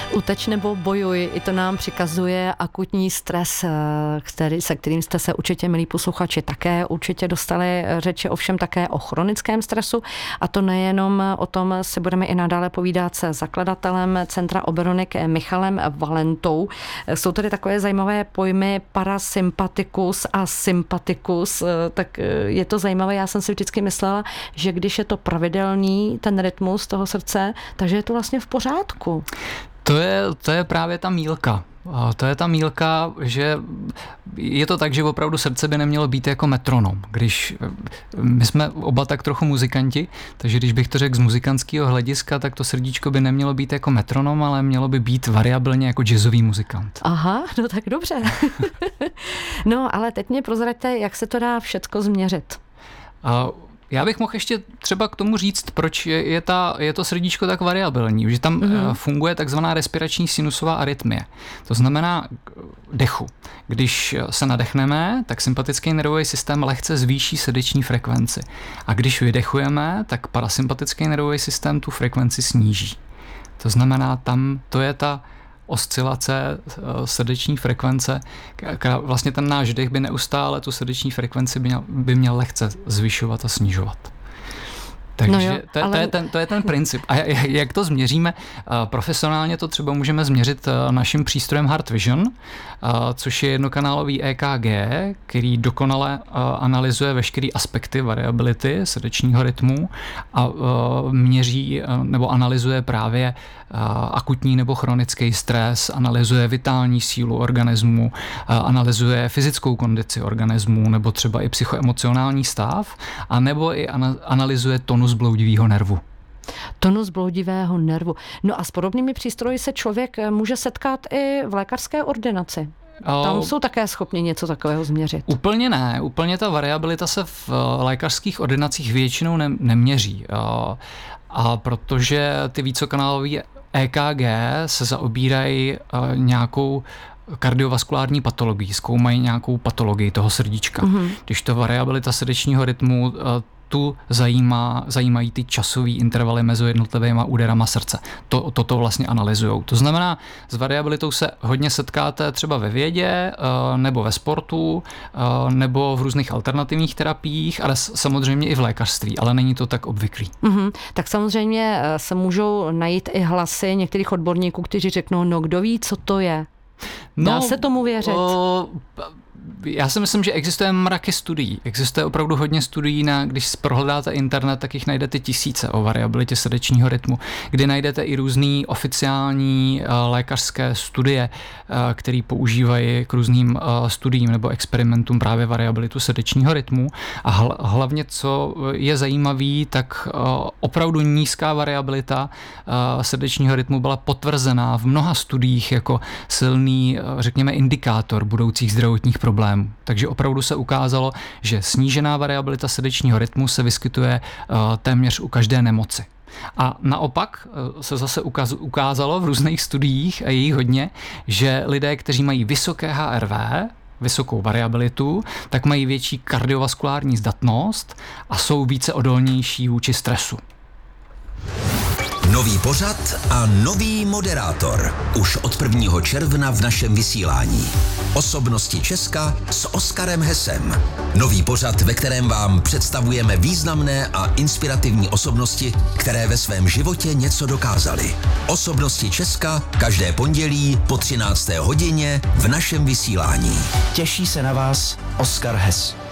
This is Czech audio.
Uteč nebo bojuj, i to nám přikazuje akutní stres, se kterým jste se určitě, milí posluchači, také určitě dostali řeči, ovšem také o chronickém stresu, a to nejenom o tom si budeme i nadále povídat se zakladatelem Centra Oberonik Michalem Valentou. Jsou tady takové zajímavé pojmy parasympatikus a sympatikus, tak je to zajímavé, já jsem si vždycky myslela, že když je to pravidelný, ten rytmus toho srdce, takže je to vlastně v pořádku. To je právě ta mílka. To je ta mílka, že je to tak, že opravdu srdce by nemělo být jako metronom. Když my jsme oba tak trochu muzikanti, takže když bych to řekl z muzikantského hlediska, tak to srdíčko by nemělo být jako metronom, ale mělo by být variabilně jako jazzový muzikant. Aha, no tak dobře. No, ale teď mě prozraďte, jak se to dá všecko změřit. Já bych mohl ještě třeba k tomu říct, proč je to srdíčko tak variabilní, že tam funguje takzvaná respirační sinusová arytmie. To znamená dechu. Když se nadechneme, tak sympatický nervový systém lehce zvýší srdeční frekvenci. A když vydechujeme, tak parasympatický nervový systém tu frekvenci sníží. To znamená, tam to je ta oscilace srdeční frekvence, vlastně ten náš dech by neustále tu srdeční frekvenci by měl lehce zvyšovat a snižovat. Takže to je ten princip. A jak to změříme? Profesionálně to třeba můžeme změřit naším přístrojem Heart Vision, což je jednokanálový EKG, který dokonale analyzuje veškeré aspekty variability srdečního rytmu a měří nebo analyzuje právě akutní nebo chronický stres, analyzuje vitální sílu organismu, analyzuje fyzickou kondici organismu nebo třeba i psychoemocionální stav, a nebo i analyzuje tonus bloudivého nervu. Tonus bloudivého nervu. No a s podobnými přístroji se člověk může setkat i v lékařské ordinaci. Tam jsou také schopni něco takového změřit. Úplně ne. Úplně ta variabilita se v lékařských ordinacích většinou neměří. A protože ty vícekanálové EKG se zaobírají nějakou kardiovaskulární patologií, zkoumají nějakou patologii toho srdíčka. Když to variabilita srdečního rytmu tu zajímají ty časové intervaly mezi jednotlivými úderama srdce. Toto vlastně analyzujou. To znamená, s variabilitou se hodně setkáte třeba ve vědě, nebo ve sportu, nebo v různých alternativních terapiích, ale samozřejmě i v lékařství, ale není to tak obvyklý. Tak samozřejmě se můžou najít i hlasy některých odborníků, kteří řeknou, no kdo ví, co to je. Dá se tomu věřit? Já si myslím, že existuje mraky studií. Existuje opravdu hodně studií, když prohledáte internet, tak jich najdete tisíce o variabilitě srdečního rytmu, kdy najdete i různý oficiální lékařské studie, které používají k různým studiím nebo experimentům právě variabilitu srdečního rytmu. A hlavně, co je zajímavý, tak opravdu nízká variabilita srdečního rytmu byla potvrzená v mnoha studiích jako silný, řekněme, indikátor budoucích zdravotních problémů. Takže opravdu se ukázalo, že snížená variabilita srdečního rytmu se vyskytuje téměř u každé nemoci. A naopak se zase ukázalo v různých studiích, a je jich hodně, že lidé, kteří mají vysoké HRV, vysokou variabilitu, tak mají větší kardiovaskulární zdatnost a jsou více odolnější vůči stresu. Nový pořad a nový moderátor. Už od 1. června v našem vysílání. Osobnosti Česka s Oskarem Hessem. Nový pořad, ve kterém vám představujeme významné a inspirativní osobnosti, které ve svém životě něco dokázaly. Osobnosti Česka každé pondělí po 13. hodině v našem vysílání. Těší se na vás Oskar Hess.